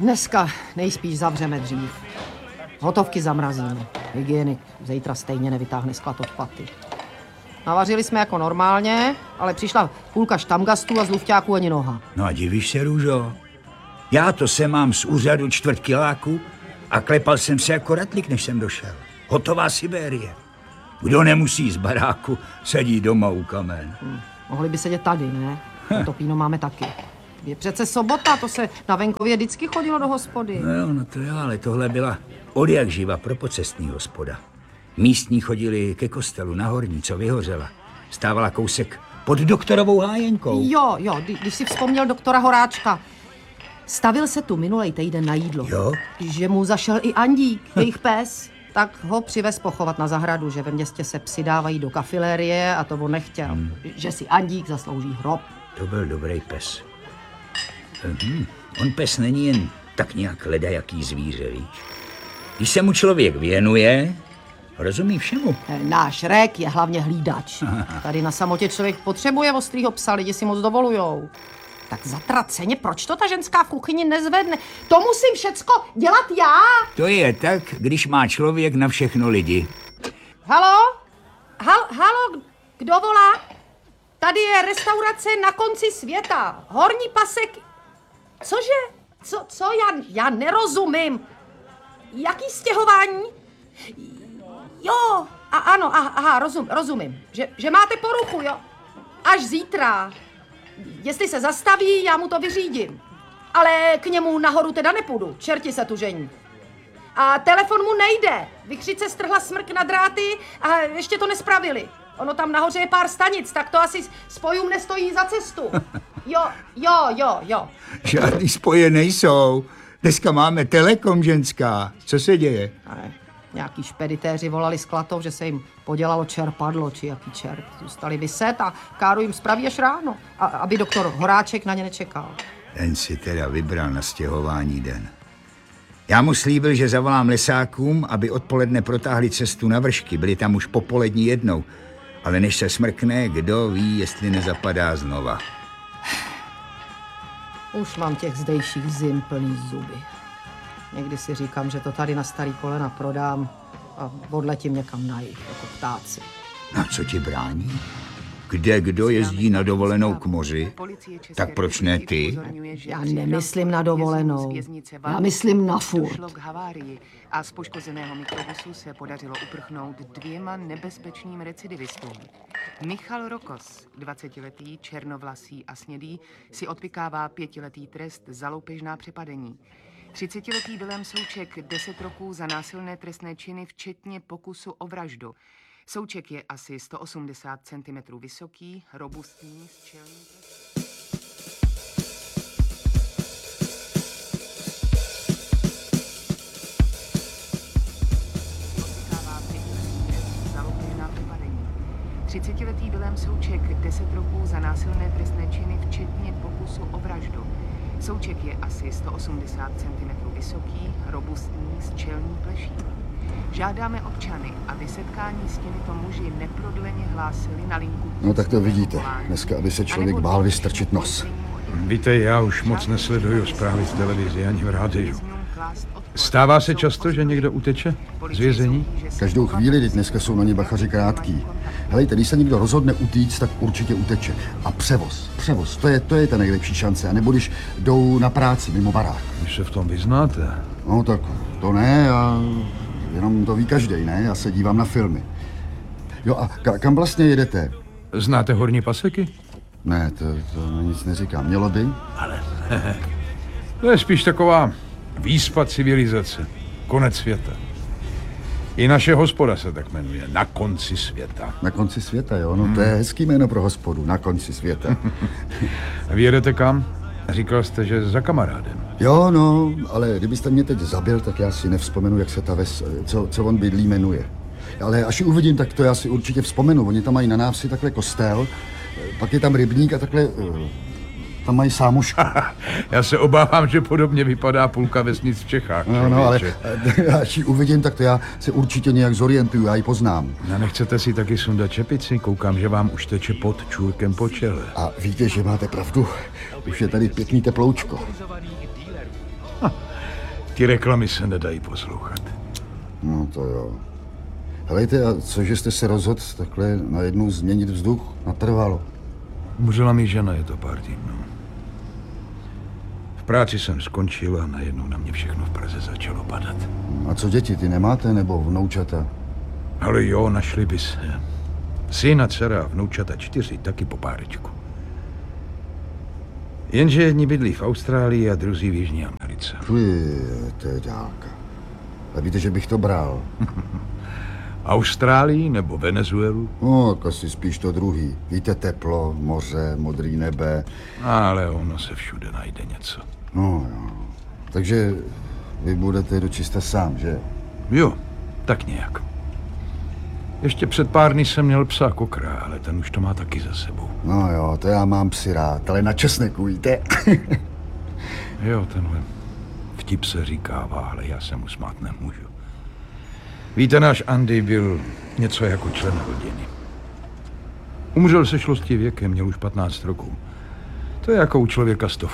Dneska nejspíš zavřeme dřív. Hotovky zamrazíme. Hygienik zítra stejně nevytáhne sklad od paty. Navařili jsme jako normálně, ale přišla půlka štamgastů a z lufťáků ani noha. No a divíš se, Růžo? Já to se mám z úřadu 4 kiláku a klepal jsem se jako ratlík, než jsem došel. Hotová Sibérie. Kdo nemusí z baráku, sedí doma u kamen. Mohli by sedět tady, ne? To píno máme taky. Je přece sobota, to se na venkově vždycky chodilo do hospody. No to jo, ale tohle byla odjak živa propocestní hospoda. Místní chodili ke kostelu na Horní, co vyhořela. Stávala kousek pod doktorovou hájenkou. Jo, když si vzpomněl doktora Horáčka. Stavil se tu minulej týden na jídlo. Jo? Že mu zašel i Andík, jejich pes. Tak ho přivez pochovat na zahradu, že ve městě se psi dávají do kafilérie a to on nechtěl. Že si Andík zaslouží hrob. To byl dobrý pes. On pes není jen tak nějak ledajaký zvíře, víš. Když se mu člověk věnuje, rozumí všemu. Náš Rek je hlavně hlídač. Tady na samotě člověk potřebuje ostrýho psa, lidi si moc dovolujou. Tak zatraceně, proč to ta ženská v kuchyni nezvedne? To musím všecko dělat já? To je tak, když má člověk na všechno lidi. Halo? Halo, kdo volá? Tady je restaurace na konci světa. Horní pasek. Cože? Co? Já nerozumím. Jaký stěhování? Jo, ano, rozumím. Že máte poruchu, jo? Až zítra. Jestli se zastaví, já mu to vyřídím. Ale k němu nahoru teda nepůjdu, čerti se tu žení. A telefon mu nejde. Vykřice strhla smrk na dráty a ještě to nespravili. Ono tam nahoře je pár stanic, tak to asi spojům nestojí za cestu. Jo. Žádný spoje nejsou. Dneska máme Telekom, ženská. Co se děje? Nějaký špeditéři volali z Klatov, že se jim podělalo čerpadlo, či jaký čert. Zůstali vyset a Káru jim spraví až ráno, aby doktor Horáček na ně nečekal. Ten si teda vybral na stěhování den. Já mu slíbil, že zavolám lesákům, aby odpoledne protáhli cestu na Vršky. Byli tam už popolední jednou. Ale než se smrkne, kdo ví, jestli nezapadá znova. Už mám těch zdejších zim plný zuby. Někdy si říkám, že to tady na starý kolena prodám a odletím někam na jih, jako ptáci. A co ti brání? Kde kdo jezdí na dovolenou k moři, tak proč ne ty? Já nemyslím na dovolenou, já myslím na furt. Došlo k havárii a z poškozeného mikrobusu se podařilo uprchnout 2 nebezpečným recidivistům. Michal Rokos, 20letý, černovlasý a snědý, si odpykává 5letý trest za loupež na přepadení. 30letý Vilém Souček 10 roků za násilné trestné činy, včetně pokusu o vraždu. Souček je asi 180 cm vysoký, robustní, s čelní. Odpykává 5letý trest za loupež na přepadení. 30letý Vilém Souček 10 roků za násilné trestné činy, včetně pokusu o vraždu. Souček je asi 180 cm vysoký, robustní, s čelní pleší. Žádáme občany, aby setkání s těmito muži neprodleně hlásili na linku. No tak to vidíte. Dneska, aby se člověk bál vystrčit nos. Víte, já už moc nesleduju zprávy z televize ani v rádiu. Stává se často, že někdo uteče z vězení? Každou chvíli, teď dneska jsou na ně bachaři krátký. Helejte, když se někdo rozhodne utíct, tak určitě uteče. A převoz, to je ta nejlepší šance. A nebo když jdou na práci mimo barák. Když se v tom vyznáte. No tak to ne, jenom to ví každej, ne? Já se dívám na filmy. Jo a kam vlastně jedete? Znáte Horní Paseky? Ne, to nic neříkám. Mělo by? Ale to je spíš taková výspa civilizace. Konec světa. I naše hospoda se tak jmenuje. Na konci světa. Na konci světa, jo? No to je hezký jméno pro hospodu. Na konci světa. A vy jedete kam? Říkal jste, že za kamarádem. Jo, no, ale kdybyste mě teď zabil, tak já si nevzpomenu, jak se ta ves, co on bydlí, jmenuje. Ale až ji uvidím, tak to já si určitě vzpomenu. Oni tam mají na návsi takhle kostel, pak je tam rybník a takhle tam mají sámošku. Já se obávám, že podobně vypadá půlka vesnic v Čechách. No, ale až ji uvidím, tak to já se určitě nějak zorientuju, já ji poznám. A nechcete si taky sundat čepici? Koukám, že vám už teče pod čůrkem po čele. A víte, že máte pravdu. Už je tady pěkný teploučko. Ty reklamy se nedají poslouchat. No to jo. Helejte, a cože jste se rozhodl takhle najednou změnit vzduch natrvalo? Umřela mi žena, je to pár týdnů. V práci jsem skončil a najednou na mě všechno v Praze začalo padat. A co děti, ty nemáte, nebo vnoučata? Ale jo, našli by se. Syn a dcera, vnoučata 4, taky po párečku. Jenže jedni bydlí v Austrálii a druzí v Jižní Americe. To je dálka. A víte, že bych to bral? Austrálii nebo Venezuelu? No, tak asi spíš to druhý. Víte, teplo, moře, modrý nebe. Ale ono se všude najde něco. No jo. Takže vy budete dočista sám, že? Jo, tak nějak. Ještě před pár dny jsem měl psa kokra, ale ten už to má taky za sebou. No jo, to já mám psi rád, ale na česneku, víte? Jo, tenhle vtip se říkává, ale já se mu smát nemůžu. Víte, náš Andy byl něco jako člen rodiny. Umřel se šlosti věkem, měl už 15 roků. To je jako u člověka 100.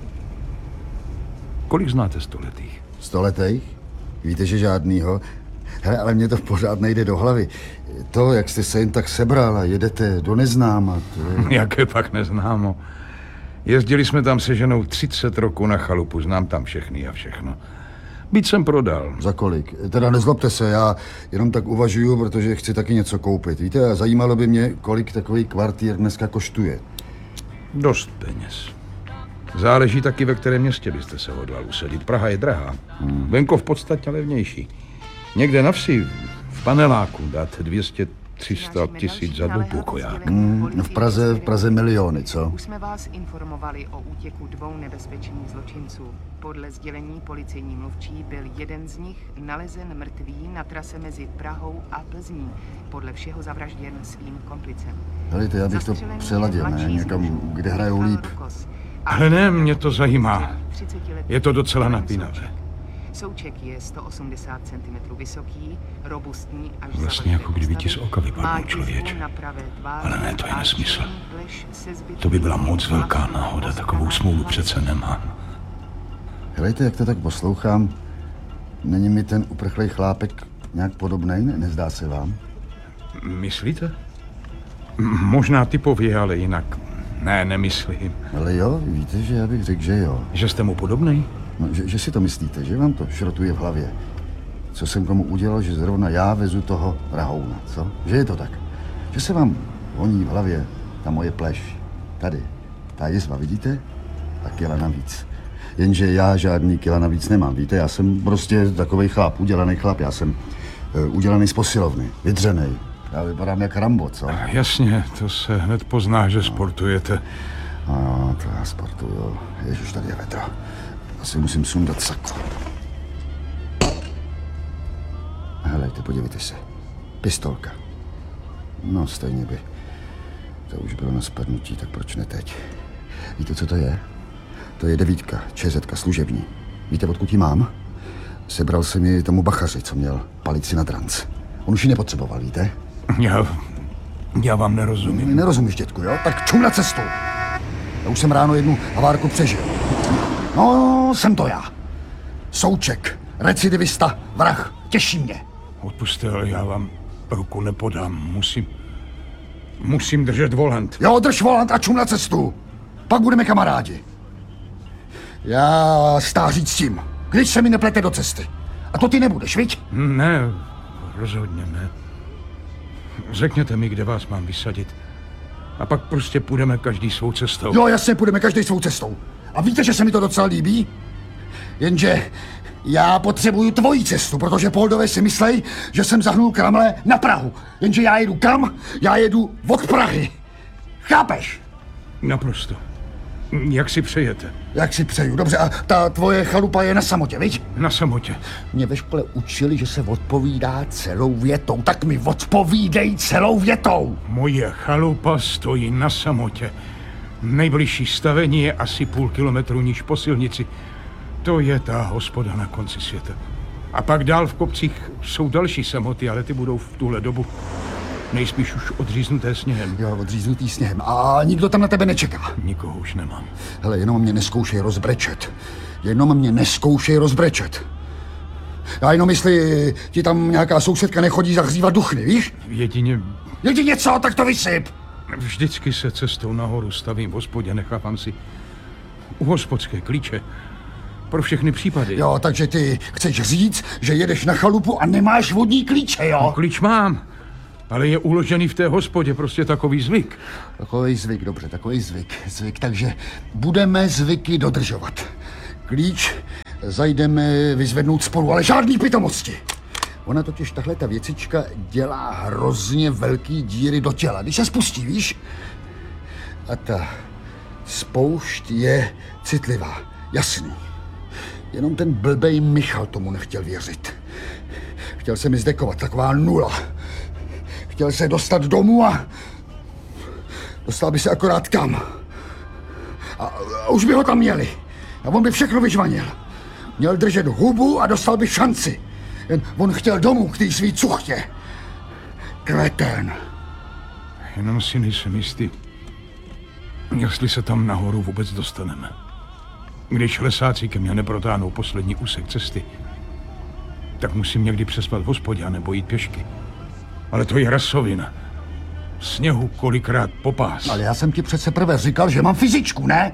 Kolik znáte stoletých? 100letých? Víte, že žádnýho? Hele, ale mě to pořád nejde do hlavy. To, jak jste se jen tak sebral a jedete do neznáma, to je... Jaké pak neznámo. Jezdili jsme tam se ženou 30 roků na chalupu, znám tam všechny a všechno. Byt jsem prodal. Za kolik? Teda nezlobte se, já jenom tak uvažuju, protože chci taky něco koupit. Víte, a zajímalo by mě, kolik takový kvartír dneska koštuje. Dost peněz. Záleží taky, ve kterém městě byste se hodlal usadit. Praha je drahá. Venkov v podstatě levnější. Někde na vsi, v paneláku, dáte 200-300 tisíc za dvoupůkoják. V Praze miliony, co? Už jsme vás informovali o útěku 2 nebezpečných zločinců. Podle sdělení policejní mluvčí byl jeden z nich nalezen mrtvý na trase mezi Prahou a Plzní. Podle všeho zavražděn svým komplicem. Helejte, já bych to přeladil, ne? Někam, kde hrajou líp. Ale ne, mě to zajímá. Je to docela napínavé. Souček je 180 cm vysoký, robustní až Vlastně jako kdyby ti z oka vypadl člověk. Ale ne, to je nesmysl. To by byla moc velká náhoda, takovou smůlu přece nemám. Helejte, jak to tak poslouchám, není mi ten uprchlej chlápek nějak podobnej, nezdá se vám? Myslíte? Možná typově, ale jinak. Ne, nemyslím. Ale jo, víte, že já bych řekl, že jo. Že jste mu podobnej? No, že si to myslíte, že vám to šrotuje v hlavě. Co jsem komu udělal, že zrovna já vezu toho rahouna, co? Že je to tak. Že se vám honí v hlavě ta moje pleš. Tady. Ta jizva, vidíte? A kila navíc. Jenže já žádný kila navíc nemám, víte? Já jsem prostě takovej chlap, udělaný chlap. Já jsem udělaný z posilovny, vydřenej. Já vypadám jak Rambo, co? Jasně, to se hned pozná, že sportujete. No, to já sportuju. Ježiš, tady je vedro. Asi musím sundat sako. Helejte, podívejte se. Pistolka. No, stejně by. To už bylo na spadnutí, tak proč ne teď? Víte, co to je? To je 9, ČZ služební. Víte, odkud ji mám? Sebral jsem ji tomu bachaři, co měl palici na dranc. On už ji nepotřeboval, víte? Já vám nerozumím. Nerozumíš, dětku, jo? Tak čum na cestu. Já už jsem ráno jednu havárku přežil. No, jsem to já. Souček, recidivista, vrah. Těší mě. Odpuste, ale já vám ruku nepodám. Musím držet volant. Jo, drž volant a čum na cestu. Pak budeme kamarádi. Já stáří s tím, když se mi neplete do cesty. A to ty nebudeš, viď? Ne, rozhodně ne. Řekněte mi, kde vás mám vysadit. A pak prostě půjdeme každý svou cestou. Jo, jasně, půjdeme každý svou cestou. A víte, že se mi to docela líbí? Jenže já potřebuju tvoji cestu, protože Poldové si myslej, že jsem zahnul kramle na Prahu. Jenže já jedu kam? Já jedu od Prahy. Chápeš? Naprosto. Jak si přejete? Jak si přeju, dobře. A ta tvoje chalupa je na samotě, viď? Na samotě. Mě ve škole učili, že se odpovídá celou větou. Tak mi odpovídej celou větou. Moje chalupa stojí na samotě. Nejbližší stavení je asi půl kilometru níž po silnici. To je ta hospoda na konci světa. A pak dál v kopcích jsou další samoty, ale ty budou v tuhle dobu nejspíš už odříznuté sněhem. Jo, odříznutý sněhem. A nikdo tam na tebe nečeká. Nikoho už nemám. Hele, jenom mě neskoušej rozbrečet. Jenom mě neskoušej rozbrečet. Já jenom jestli ti tam nějaká sousedka nechodí zahřívat duchny, víš? Jedině co, tak to vysyp. vždycky se cestou nahoru stavím v hospodě, nechávám si u hospodské klíče. Pro všechny případy. Jo, takže ty chceš říct, že jedeš na chalupu a nemáš vodní klíče, jo? No, klíč mám, ale je uložený v té hospodě, prostě takový zvyk. Takový zvyk, dobře, takový zvyk, takže budeme zvyky dodržovat. Klíč zajdeme vyzvednout spolu, ale žádný pitomosti. Ona totiž tahle ta věcička dělá hrozně velký díry do těla, když se spustí, víš? A ta spoušť je citlivá, jasný. Jenom ten blbej Michal tomu nechtěl věřit. Chtěl se mi zdekovat, taková nula. Chtěl se dostat domů a dostal by se akorát kam. A už by ho tam měli. A on by všechno vyžvanil. Měl držet hubu a dostal by šanci. Jen on chtěl domů k té svý cuchtě. Kretén. Jenom si nejsem jistý, jestli se tam nahoru vůbec dostaneme. Když lesáci ke mně neprotáhnou poslední úsek cesty, tak musím někdy přespat v hospodě nebo jít pěšky. Ale to je rasovina. Sněhu kolikrát popás. Ale já jsem ti přece prvé říkal, že mám fyzičku, ne?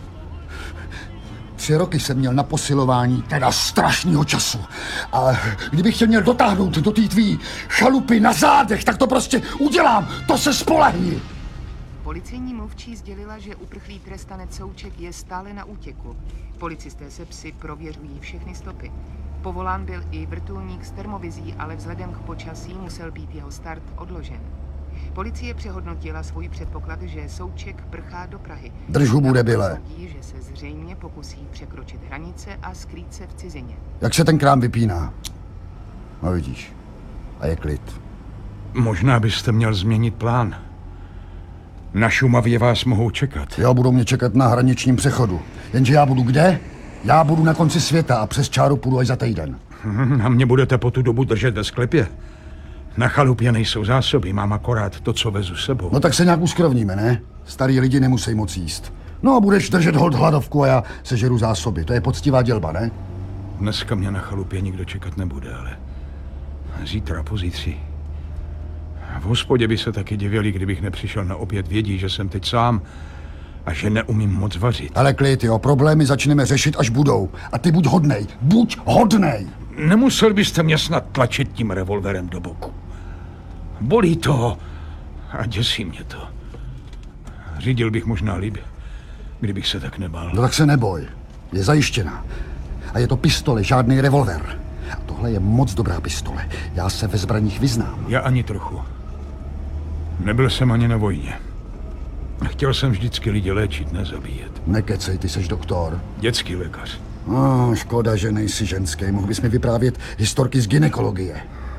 3 roky jsem měl na posilování, teda strašného času. A kdybych tě měl dotáhnout do té tvý šalupy na zádech, tak to prostě udělám, to se spolehni. Policejní mluvčí sdělila, že uprchlý trestanec Souček je stále na útěku. Policisté se psy prověřují všechny stopy. Povolán byl i vrtulník s termovizí, ale vzhledem k počasí musel být jeho start odložen. Policie přehodnotila svůj předpoklad, že Souček prchá do Prahy. Drž hubu, debile. Soudí, že se zřejmě pokusí překročit hranice a skrýt se v cizině. Jak se ten krám vypíná? No vidíš. A je klid. Možná byste měl změnit plán. Na Šumavě vás mohou čekat. Jo, budou mě čekat na hraničním přechodu. Jenže já budu kde? Já budu na konci světa a přes čáru půjdu až za týden. A mě budete po tu dobu držet ve sklepě? Na chalupě nejsou zásoby, mám akorát to, co vezu sebou. No tak se nějak uskrovníme, ne? Starý lidi nemusí moc jíst. No a budeš držet hold hladovku a já sežeru zásoby. To je poctivá dělba, ne? Dneska mě na chalupě nikdo čekat nebude, ale zítra, pozítří. V hospodě by se taky divili, kdybych nepřišel na oběd, vědí, že jsem teď sám a že neumím moc vařit. Ale klid, jo, problémy začneme řešit, až budou. A ty buď hodnej, buď hodnej! Nemusel byste mě snad tlačit tím revolverem do boku. Bolí to a děsí mě to. Řídil bych možná líp, kdybych se tak nebál. No tak se neboj, je zajištěná. A je to pistole, žádný revolver. A tohle je moc dobrá pistole. Já se ve zbraních vyznám. Já ani trochu. Nebyl jsem ani na vojně. Chtěl jsem vždycky lidi léčit, nezabíjet. Nekecej, ty seš doktor. Dětský lékař. Škoda, že nejsi ženský. Mohl bys mi vyprávět historky z gynekologie.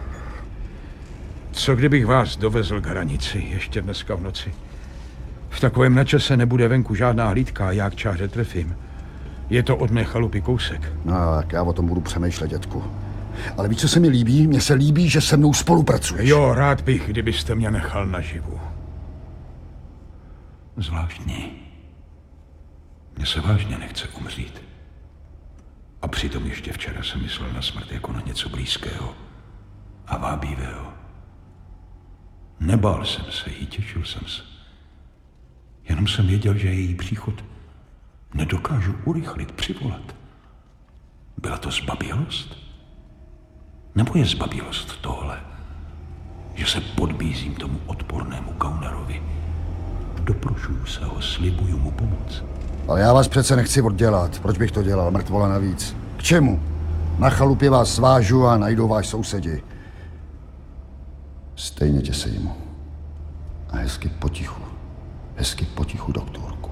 Co kdybych vás dovezl k hranici ještě dneska v noci? V takovém načase nebude venku žádná hlídka a já k čáře trefím. Je to od mé chalupy kousek. No, tak já o tom budu přemýšlet, dětku. Ale víš, co se mi líbí? Mně se líbí, že se mnou spolupracuješ. Jo, rád bych, kdybyste mě nechal naživu. Zvláštní. Mně se vážně nechce umřít. A přitom ještě včera jsem myslel na smrt jako na něco blízkého a vábivého. Nebál jsem se jí, těšil jsem se. Jenom jsem věděl, že její příchod nedokážu urychlit, přivolat. Byla to zbabělost? Nebo je zbabělost tohle, že se podbízím tomu odpornému gaunerovi? Doprošuju se ho, slibuju mu pomoc. Ale já vás přece nechci oddělat. Proč bych to dělal, mrtvola navíc? K čemu? Na chalupě vás svážu a najdou váš sousedi. Stejně tě sejmu. A hezky potichu, doktorku.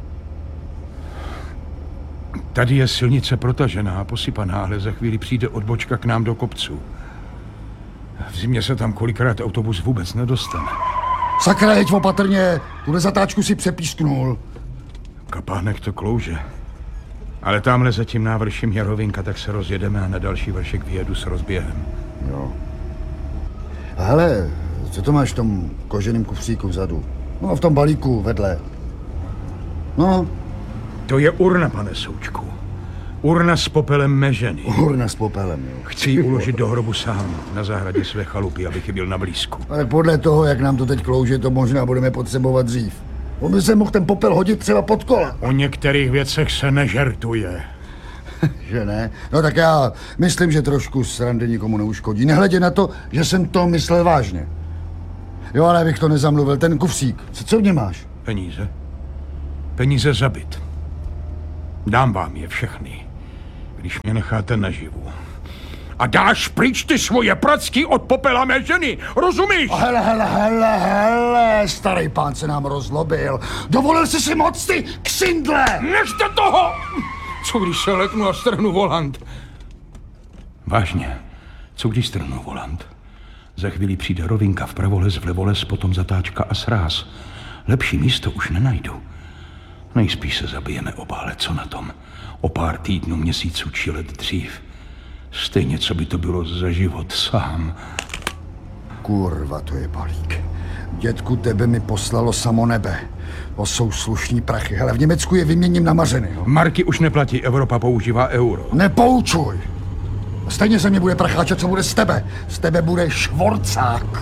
Tady je silnice protažená a posypaná, ale za chvíli přijde odbočka k nám do kopců. V zimě se tam kolikrát autobus vůbec nedostane. Sakra, jeď opatrně, tuhle zatáčku si přepísknul. Kapánek to klouže. Ale tamhle za tím návrším je rovinka, tak se rozjedeme a na další vršek vyjedu s rozběhem. Jo. Hele, co to máš v tom koženém kufříku vzadu? No, v tom balíku vedle. No. To je urna, pane Součku. Urna s popelem mé ženy. Urna s popelem, jo. Chci ji uložit do hrobu sám, na zahradě své chalupy, abych ji byl na blízku. Ale podle toho, jak nám to teď klouže, to možná budeme potřebovat dřív. On by se mohl ten popel hodit třeba pod kola. O některých věcech se nežertuje. Že ne? No tak já myslím, že trošku srandy nikomu neuškodí. Nehledě na to, že jsem to myslel vážně. Jo, ale abych to nezamluvil, ten kufřík, co v něm máš? Peníze? Peníze za byt. Dám vám je všechny, když mě necháte naživu. A dáš pryč ty svoje pracky od popela mé ženy, rozumíš? Hele, starý pán se nám rozlobil. Dovolil jsi si moc, ty ksindle! Nechte toho! Co když se leknu a strhnu volant? Vážně, co když strhnu volant? Za chvíli přijde rovinka, vpravo les, vlevo les, potom zatáčka a sráz. Lepší místo už nenajdu. Nejspíš se zabijeme oba, ale co na tom? O pár týdnů, měsíců či let dřív. Stejně, co by to bylo za život sám. Kurva, to je balík. Dětku, tebe mi poslalo samo nebe. To jsou slušní prachy. Hele, v Německu je vyměním na mařeny, jo? Marky už neplatí, Evropa používá euro. Nepoučuj! Stejně se mě bude pracháčet, co bude z tebe. Z tebe bude švorcák.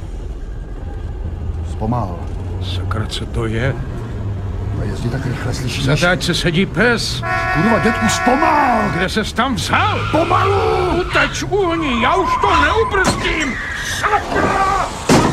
Zpomal. Sakra, co to je? A jezdí tak rychle, slyšíš? V zatáčce sedí pes. Kurva, dětku, zpomal! Kde ses tam vzal? Pomalu! Uteč, uhni, já už to neubrzdím! Sakra!